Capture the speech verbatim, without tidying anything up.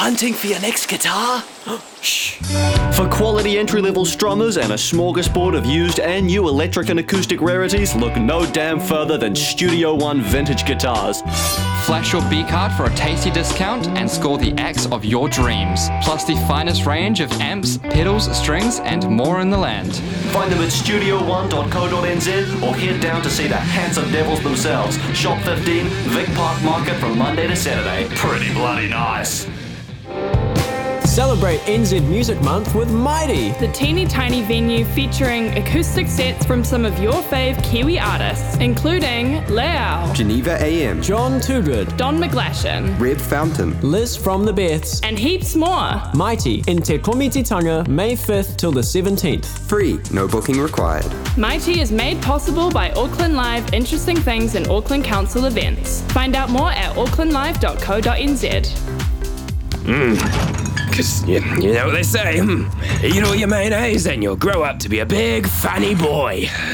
hunting for your next guitar? Shh. For quality entry-level strummers and a smorgasbord of used and new electric and acoustic rarities, look no damn further than Studio One Vintage Guitars. Flash your B-card for a tasty discount and score the axe of your dreams. Plus the finest range of amps, pedals, strings, and more in the land. Find them at studio one dot co dot n z or head down to see the handsome devils themselves. Shop fifteen, Vic Park Market from Monday to Saturday. Pretty bloody nice. Celebrate N Z Music Month with Mighty. The teeny tiny venue featuring acoustic sets from some of your fave Kiwi artists, including Leao, Geneva A M, John Toogood, Don McGlashan, Reb Fountain, Liz from the Beths, and heaps more. Mighty in Te Komititanga, May fifth till the seventeenth. Free, no booking required. Mighty is made possible by Auckland Live Interesting Things and Auckland Council events. Find out more at auckland live dot co dot n z. Because you, you know what they say, hmm, eat all your mayonnaise and you'll grow up to be a big funny boy.